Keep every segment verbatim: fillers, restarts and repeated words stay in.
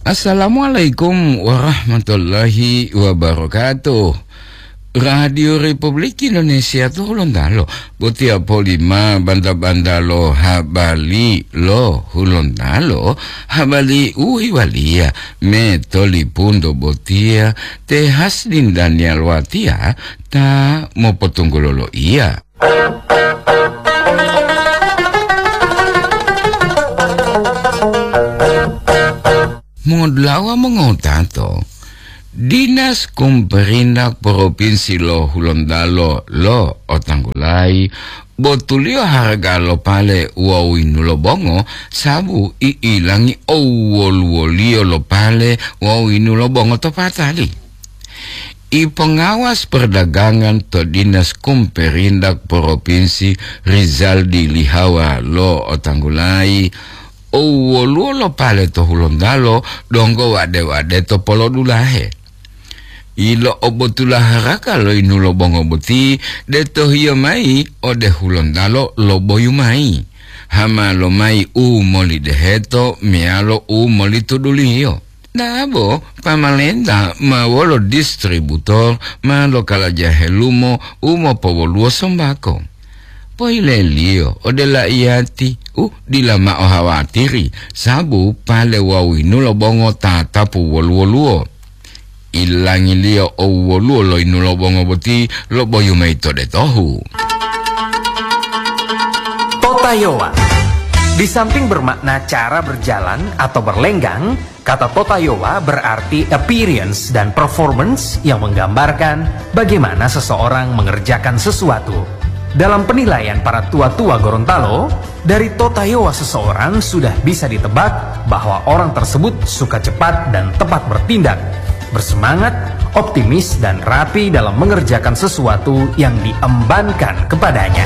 Assalamualaikum warahmatullahi wabarakatuh. Radio Republik Indonesia tu hulondalo botia polima banda-banda lo habali lo hulondalo habali uhiwalia metoli pundo botia te Haslin Daniel Watia ta mo potunggololo iya. Modlawa mengotato Dinas Kumperindak Provinsi lo Hulondalo lo Otanggulai botulio harga lo pale wawinu lo bongo sabu iilangi owol-wolio lo pale wawinu lo bongo to patali. I pengawas perdagangan to Dinas Kumperindak Provinsi Rizaldi Lihawa lo Otanggulai owolu lo pale to Hulondalo donggo wade-wade to polo dulahe. Ilo obotulah haraka lo inu lo bongo boti de to hiyo mai o de Hulondalo lo boyu mai. Hama lo mai u moli de heto mialo u moli to duliyo. Nabo pamalenda ma wolo distributor ma lo kalaja helumo umo powoluo sombako. Poile lio o de la iati u dilama o hawatiri sabu pale wawinu lo bongo tatapu woluo. Ilangi lio o woluo lo inu lo bongo boti lo boyu meito de tohu. Totayowa. Di samping bermakna cara berjalan atau berlenggang, kata Totayowa berarti appearance dan performance yang menggambarkan bagaimana seseorang mengerjakan sesuatu. Dalam penilaian para tua-tua Gorontalo, dari Totayowa seseorang sudah bisa ditebak bahwa orang tersebut suka cepat dan tepat bertindak, bersemangat, optimis, dan rapi dalam mengerjakan sesuatu yang diembankan kepadanya.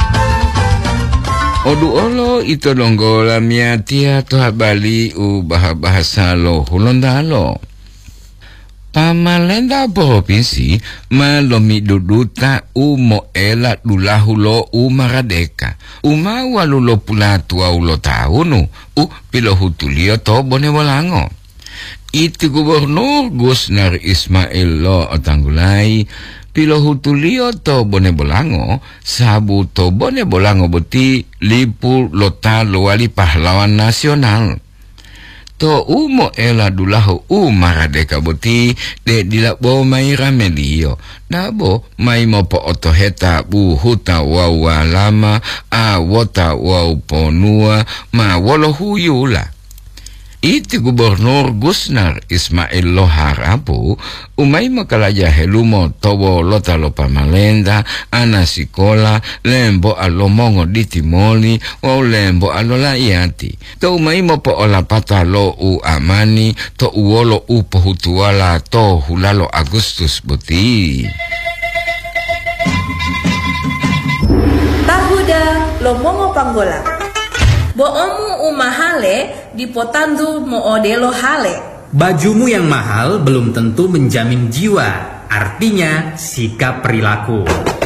Odu olo ito donggo lamia tia to habali u bahasa lo Hulondalo. Pamalenda provinsi malomi duduta umo ela dulahulo umaradeka. Uma walulo pula tua ulo tahunu u pilo hutulio to bone bolango. Itu Gubernur Gusnar Ismail lo Otanggulai pilo hutulio to bone bolango sabu to bone bolango boti lipu lota lo wali pahlawan nasional. To umo ela dulahu umaradeka boti de dilabo mai ramelio nabo mai mopo otoheta bu huta wawa lama a wota wau ponua ma wolo huyula. Itu Gubernur Gusnar Ismail lo harapu umai makalaja helumo tobo lota lo pamalenda ana sikola lembo alo mongo di timoli wau lembo alo laiati to umai mopo ola pata lo u amani to uolo u pohutuala to hulalo Agustus boti. Tahuda lo mongo panggola Boomu umahale dipotandu moodelo hale. Bajumu yang mahal belum tentu menjamin jiwa, artinya sikap perilaku.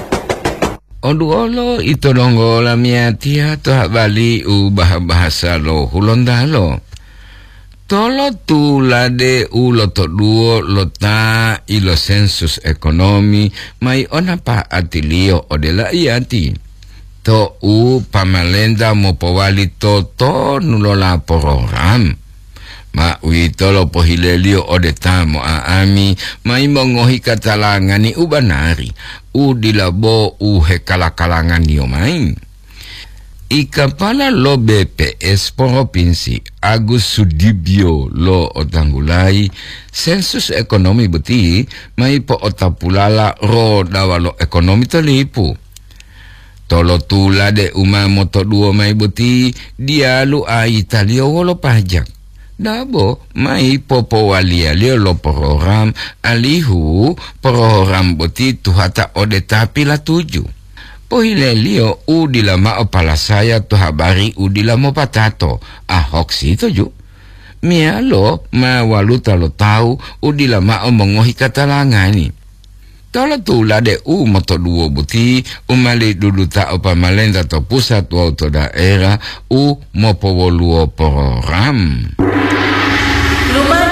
Oduolo ito donggo lamia tia to habali u bahasa lo Hulondalo. Tolo tu lade u loto duo lota ilo sensus ekonomi mai ona pa atilio odela iati. To u pamalenda mo powali to to nulola program ma wito lo pohilelio odeta mo aami mai mongohi katalangani ubanari u dilabo u hekala-kalangan yo main. Ikapala lo B P S Provinsi Agus Sudibyo lo Otanggulai sensus ekonomi beti mai po otapulala ro dawalo ekonomi tolipu. Tolo tula de uma moto duo mai boti dia lu a Italia wolo pajak. Dabo mai popo walia lio lo program alihu program boti tuhata ode tapi la tuju. Pohile lio u dilama opala saya tu habari u dilama patato ahok si tuju. Mia lo ma waluta lo tau u dilama omongohi katalangani. Tala tula de u moto duo buti umali duduta opa malenda to pusat wa to daerah u mopo woluo program. Lumayan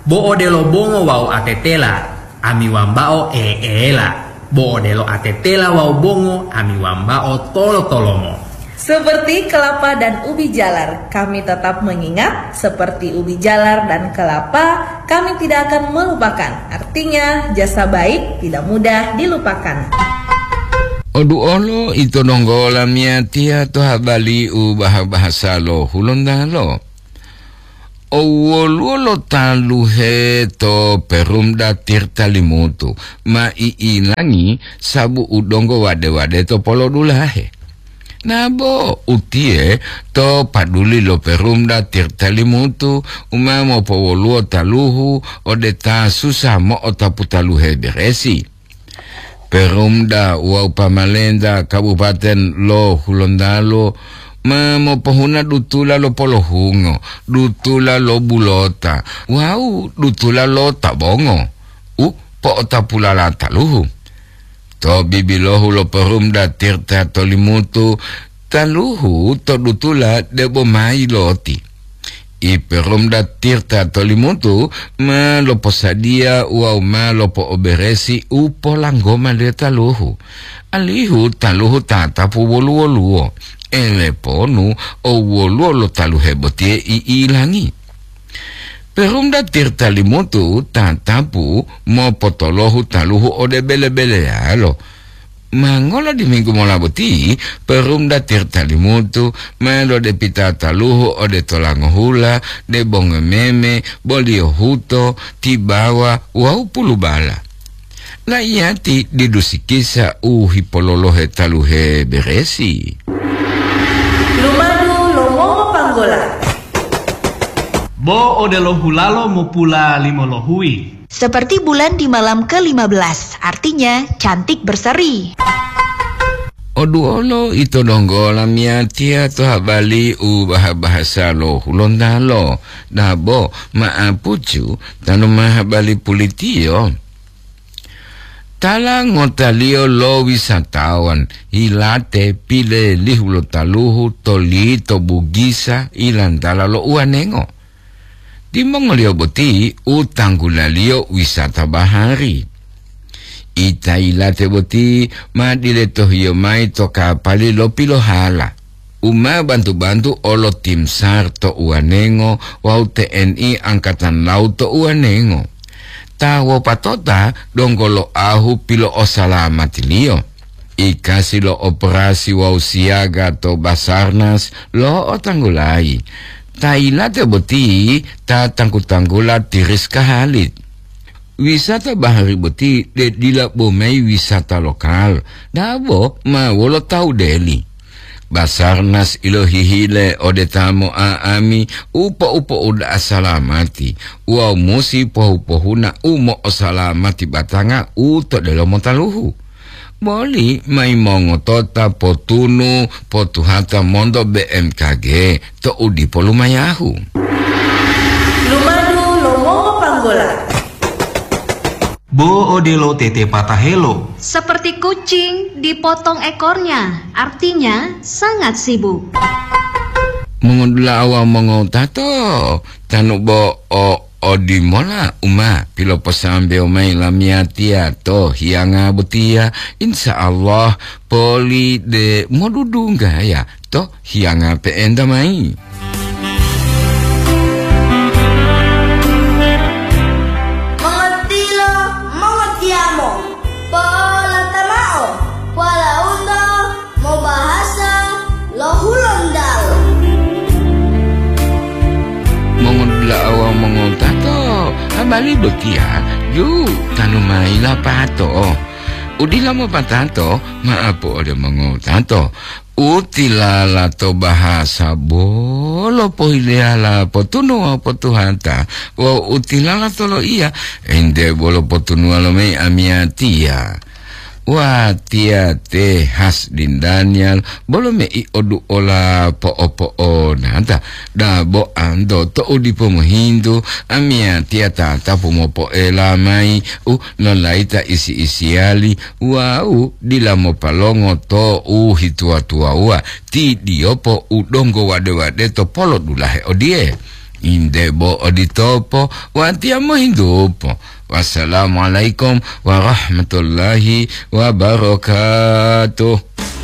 Bo odelo bongo wau atetela, ami wambao eela. Bo odelo atetela wau bongo, ami wambao tolo-tolomo. Seperti kelapa dan ubi jalar, kami tetap mengingat. Seperti ubi jalar dan kelapa, kami tidak akan melupakan. Artinya, jasa baik tidak mudah dilupakan. Odu olo ito nonggola miatia to habali u bahasa lo hulonda lo. Owolo lo taluhe to perumda tirta limutu. Ma iilangi sabu udongo wade-wade to polo dulahe. Nabo utie to paduli lo perumda tirta limutu umamo powoluo taluhu odeta susamo otaputaluhe beresi. Perumda wa Pamalenda Kabupaten lo Hulondalo mamo pohuna dutula lo polohungo dutula lo bulota wau dutula lo tabongo u po otapulala taluhu. To bibilohu lo perumda tirta tolimutu taluhu to dutula debo mai loti. I perumda tirta tolimutu ma lo posadia uau ma lo po oberesi upo langgoma de taluhu. Alihu taluhu tatapu wolu-woluo. Ele ponu o woluo lo taluhe botie i ilangi. Perumda tirta limutu tatapu mo potolohu taluhu ode bele-bele alo. Mangola di minggu mola boti perumda tirta limutu melo de pita taluhu ode tolango hula de bonge meme bolio huto tibawa wau pulu bala. La iati didusikisa uhi pololohe taluhe beresi. Lumadu lomo panggola. Bo odelo hulalo mo pula limolo hui. Seperti bulan di malam ke lima belas, artinya cantik berseri. Oduolo ito nonggola miatia to habali u bahasa lo hulonda lo. Nabo maapucu tanu mahabali pulitio. Tala ngotalio lo wisatawan hilate pile lihulo taluhu tolito bugisa ilantala lo uanengo. Di mongolio boti utanggulalio wisata bahari. Ita ilate boti ma dileto hiyo mai to kapali lo pilohala. Uma bantu-bantu olo tim SAR to uanengo wau T N I Angkatan Laut to uanengo. Tawo patota donggolo ahu pilo osalamatilio. Ikasi lo operasi wau siaga to Basarnas lo otanggulai. Tailate boti ta tangku-tanggula tiris kahalit. Wisata bahari boti de dila bomei wisata lokal. Dabo ma wolo tau deli. Basarnas ilo hihile ode tamo aami upo-upo uda asalamati. Uau musi pohu-pohuna umo osalamati batanga uto delo montaluhu. Boli mai mongo tota potunu potuhata mondo B M K G to udi polumayahu. Lumadu lomo panggola. Bo odelo tete patahelo. Seperti kucing dipotong ekornya, artinya sangat sibuk. Mengundula awang mongo tato tanu bo o odi mola uma pilo posambe omai lamiatia to hianga butia insya Allah poli de modudunga ya to hianga pe enda mai. Mengertilo, mengertiamo, pola tamao, pola undo, mau bahasa lohulondal. Mengundula awang mongo tato habali bekia yu tanu mai la pato udila mo patato maapo ode mongo tato utilala to bahasa bolo pohileala potuno potuhanta wa utilala tolo iya ende bolo potuno lo mei amiatia. Wah tia te has din Daniel bolo me i odu ola po opo o nada da bo ando to udi po mohindo amia tia ta tapu mo po ela mai u no laita isi isiali wau dila mo palongo to u hitua tua ua ti diopo udongo wade wade to polo dulahe odie indebo oditopo watiamo hindupo. Wassalamualaikum warahmatullahi wabarakatuh.